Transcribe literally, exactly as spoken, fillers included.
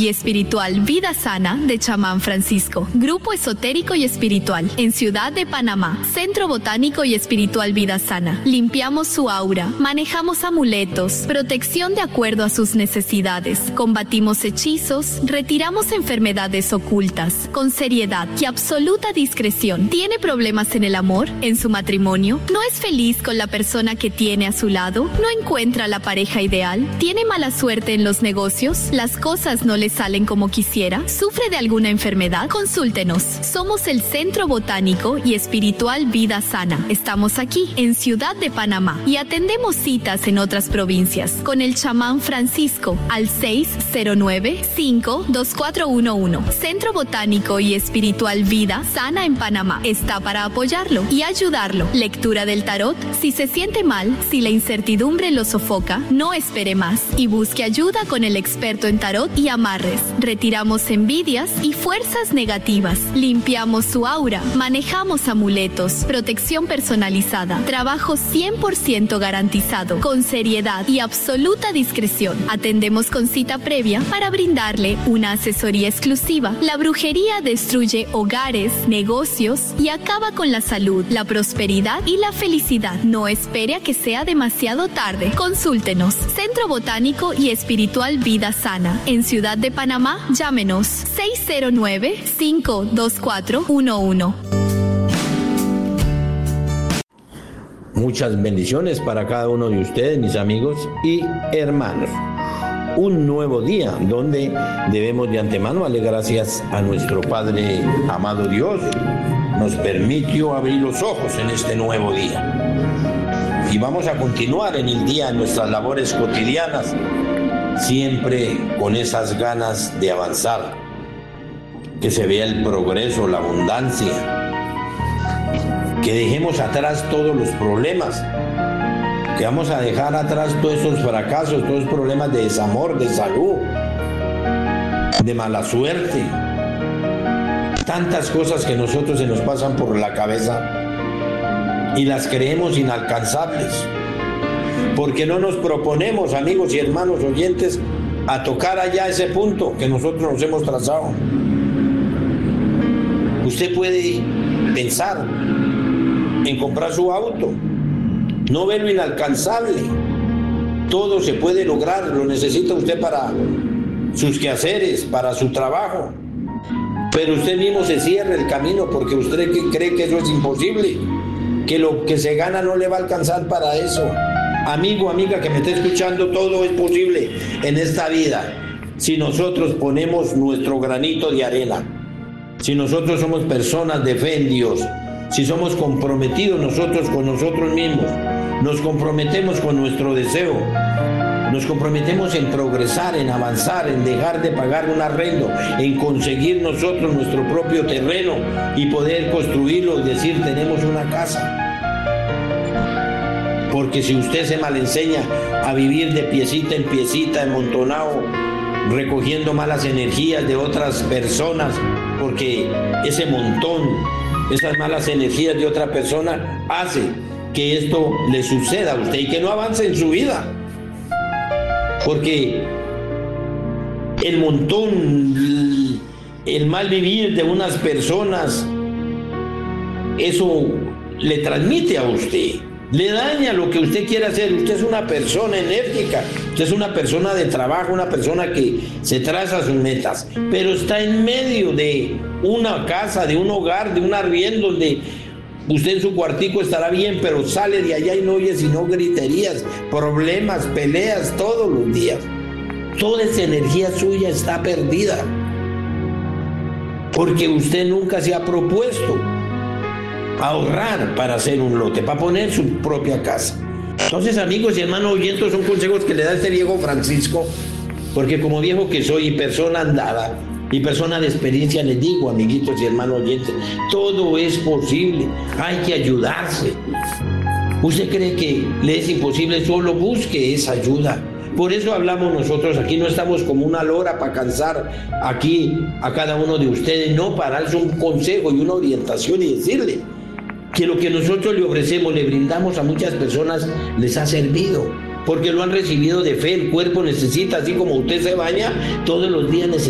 y espiritual Vida Sana de Chamán Francisco. Grupo esotérico y espiritual en Ciudad de Panamá. Centro botánico y espiritual Vida Sana. Limpiamos su aura, manejamos amuletos, protección de acuerdo a sus necesidades, combatimos hechizos, retiramos enfermedades ocultas, con seriedad y absoluta discreción. ¿Tiene problemas en el amor, en su matrimonio? ¿No es feliz con la persona que tiene a su lado? ¿No encuentra la pareja ideal? ¿Tiene mala suerte en los negocios? ¿Las cosas no le salen como quisiera? ¿Sufre de alguna enfermedad? Consúltenos. Somos el Centro Botánico y Espiritual Vida Sana. Estamos aquí, en Ciudad de Panamá, y atendemos citas en otras provincias con el chamán Francisco al seis cero nueve, cinco dos cuatro uno uno. Centro Botánico y Espiritual Vida Sana en Panamá está para apoyarlo y ayudarlo. Lectura del tarot. Si se siente mal, si la incertidumbre lo sofoca, no espere más y busque ayuda con el experto en tarot y amarres. Retiramos envidias y fuerzas negativas. Limpiamos su aura. Manejamos amuletos. Protección personalizada. Trabajo cien por ciento garantizado. Con seriedad y absoluta discreción. Atendemos con cita previa para brindarle una asesoría exclusiva. La brujería destruye hogares, negocios y acaba con la salud, la prosperidad y la felicidad. No espere a que sea demasiado tarde. Consúltenos. Centro Botánico y Espiritual Vida Sana. En Ciudad de Panamá, llámenos seis cero nueve, cinco dos cuatro uno uno. Muchas bendiciones para cada uno de ustedes, mis amigos y hermanos. Un nuevo día donde debemos de antemano darle gracias a nuestro Padre amado Dios. Nos permitió abrir los ojos en este nuevo día. Y vamos a continuar en el día en nuestras labores cotidianas, siempre con esas ganas de avanzar, que se vea el progreso, la abundancia, que dejemos atrás todos los problemas, que vamos a dejar atrás todos esos fracasos, todos los problemas de desamor, de salud, de mala suerte, tantas cosas que nosotros se nos pasan por la cabeza y las creemos inalcanzables, porque no nos proponemos, amigos y hermanos oyentes, a tocar allá ese punto que nosotros nos hemos trazado. Usted puede pensar en comprar su auto, no ver lo inalcanzable. Todo se puede lograr, lo necesita usted para sus quehaceres, para su trabajo, pero usted mismo se cierra el camino porque usted cree que eso es imposible, que lo que se gana no le va a alcanzar para eso. Amigo, amiga que me está escuchando, todo es posible en esta vida si nosotros ponemos nuestro granito de arena, si nosotros somos personas de fe en Dios, si somos comprometidos nosotros con nosotros mismos, nos comprometemos con nuestro deseo, nos comprometemos en progresar, en avanzar, en dejar de pagar un arrendo, en conseguir nosotros nuestro propio terreno y poder construirlo y decir tenemos una casa. Porque si usted se malenseña a vivir de piecita en piecita, amontonado, recogiendo malas energías de otras personas, porque ese montón, esas malas energías de otra persona hace que esto le suceda a usted y que no avance en su vida. Porque el montón, el mal vivir de unas personas, eso le transmite a usted, le daña lo que usted quiere hacer. Usted es una persona enérgica, usted es una persona de trabajo, una persona que se traza sus metas, pero está en medio de una casa, de un hogar, de un arriendo donde usted en su cuartico estará bien, pero sale de allá y no oye sino griterías, problemas, peleas todos los días. Toda esa energía suya está perdida, porque usted nunca se ha propuesto ahorrar para hacer un lote, para poner su propia casa. Entonces, amigos y hermanos oyentes, son consejos que le da este viejo Francisco, porque como viejo que soy y persona andada y persona de experiencia, les digo, amiguitos y hermanos oyentes, todo es posible, hay que ayudarse. ¿Usted cree que le es imposible? Solo busque esa ayuda. Por eso hablamos nosotros aquí, no estamos como una lora para cansar aquí a cada uno de ustedes, no, para darles un consejo y una orientación y decirle que lo que nosotros le ofrecemos, le brindamos a muchas personas, les ha servido, porque lo han recibido de fe. El cuerpo necesita, así como usted se baña, todos los días necesita